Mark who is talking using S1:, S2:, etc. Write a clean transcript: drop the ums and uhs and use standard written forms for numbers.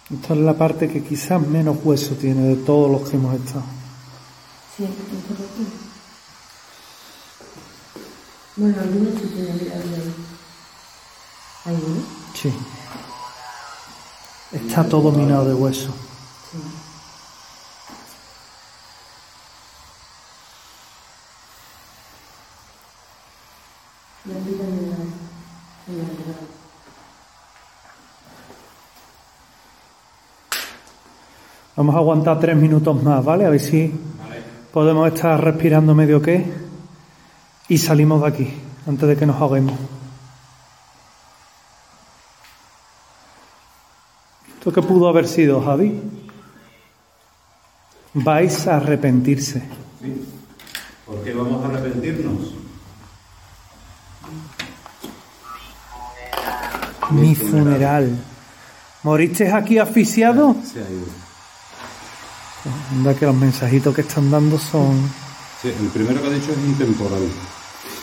S1: Esta es la parte que quizás menos hueso tiene de todos los que hemos estado.
S2: Sí, un poco aquí. Bueno, algunos sí tienen que ahí. Ahí, ¿no?
S1: Sí. Está todo minado de hueso.
S2: Sí. Y aquí también hay la
S1: Vamos a aguantar 3 minutos más, ¿vale? A ver si podemos estar respirando medio que y salimos de aquí antes de que nos ahoguemos. ¿Esto qué pudo haber sido, Javi? Vais a arrepentirse.
S3: Sí. ¿Por qué vamos a arrepentirnos?
S1: Mi funeral. ¿Moristeis aquí asfixiado?
S3: Se ha ido.
S1: Anda que los mensajitos que están dando son...
S3: Sí, el primero que ha dicho es intemporal.